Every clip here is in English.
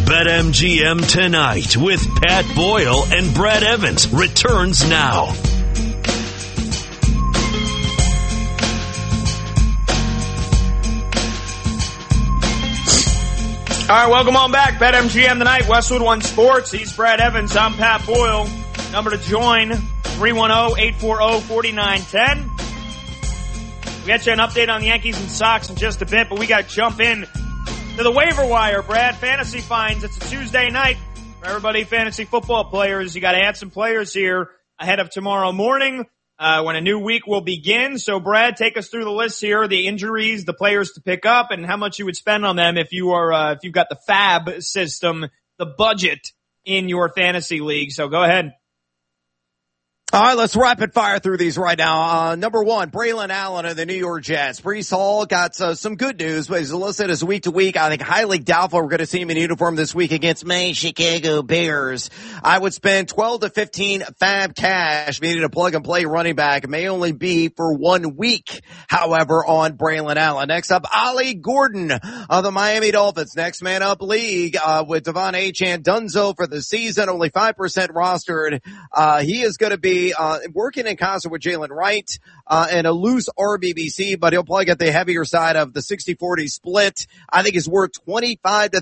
BetMGM Tonight with Pat Boyle and Brad Evans returns now. All right, welcome on back. BetMGM Tonight, Westwood One Sports. He's Brad Evans. I'm Pat Boyle. Number to join, 310-840-4910. We'll get you an update on the Yankees and Sox in just a bit, but we got to jump in to the waiver wire, Brad. Fantasy finds. It's a Tuesday night for everybody fantasy football players. You got to add some players here ahead of tomorrow morning when a new week will begin. So, Brad, take us through the list here, the injuries, the players to pick up, and how much you would spend on them if you are if you've got the FAB system, the budget in your fantasy league. So go ahead. All right, let's rapid fire through these right now. Number one, Braylon Allen of the New York Jets. Breece Hall got some good news, but he's listed as week to week. I think highly doubtful we're going to see him in uniform this week against my Chicago Bears. I would spend 12 to 15 FAB cash, meaning a plug and play running back. It may only be for 1 week, however, on Braylon Allen. Next up, Ollie Gordon of the Miami Dolphins. Next man up league, with Devon Achane Dunzo for the season, only 5% rostered. He is going to be working in concert with Jalen Wright and a loose RBBC, but he'll probably get the heavier side of the 60-40 split. I think it's worth $25 to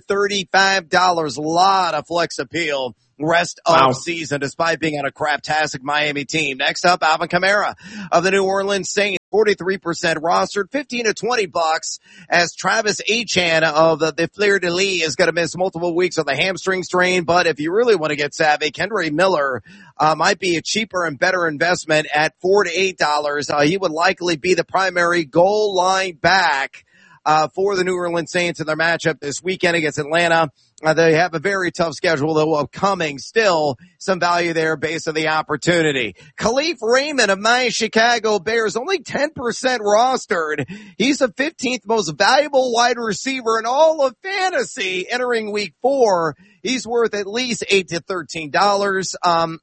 $35. A lot of flex appeal rest of season, despite being on a craptastic Miami team. Next up, Alvin Kamara of the New Orleans Saints. 43% rostered, 15 to $20 as Travis Etienne of the Fleur-de-Lis is going to miss multiple weeks with a hamstring strain. But if you really want to get savvy, Kendre Miller might be a cheaper and better investment at $4 to $8. He would likely be the primary goal line back for the New Orleans Saints in their matchup this weekend against Atlanta. They have a very tough schedule, though, upcoming. Still some value there based on the opportunity. Khalif Raymond of my Chicago Bears, only 10% rostered. He's the 15th most valuable wide receiver in all of fantasy entering week 4. He's worth at least $8 to $13.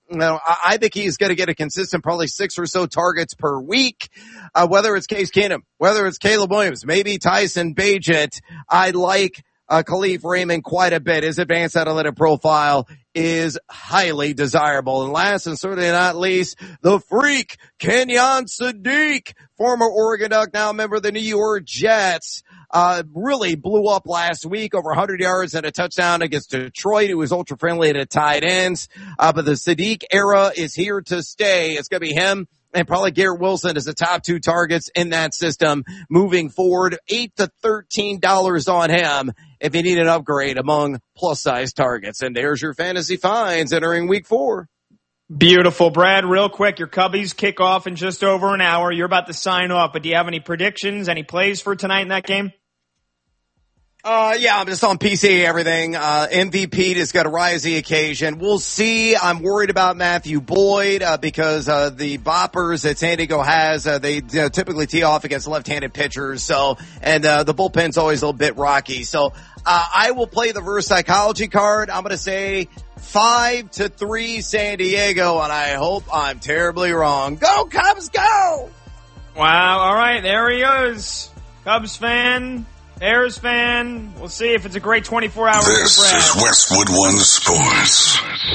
I think he's going to get a consistent, probably 6 or so targets per week. Whether it's Case Keenum, whether it's Caleb Williams, maybe Tyson Bagent, I like Khalif Raymond quite a bit. His advanced analytic profile is highly desirable. And last and certainly not least, the freak, Kenyon Sadiq, former Oregon Duck, now a member of the New York Jets, really blew up last week, over 100 yards and a touchdown against Detroit. He was ultra friendly at tight ends. But the Sadiq era is here to stay. It's going to be him and probably Garrett Wilson as the top 2 targets in that system moving forward. $8 to $13 on him if you need an upgrade among plus-size targets. And there's your fantasy finds entering week 4. Beautiful, Brad. Real quick, your Cubbies kick off in just over an hour. You're about to sign off, but do you have any predictions, any plays for tonight in that game? Yeah, I'm just on PC, everything. MVP just got to rise the occasion. We'll see. I'm worried about Matthew Boyd, because, the boppers that San Diego has, they typically tee off against left-handed pitchers. So, and, the bullpen's always a little bit rocky. So, I will play the reverse psychology card. I'm going to say 5 to 3 San Diego, and I hope I'm terribly wrong. Go Cubs, go! Wow. All right. There he is. Cubs fan. Bears fan. We'll see if it's a great 24 hours. This is Westwood One Sports.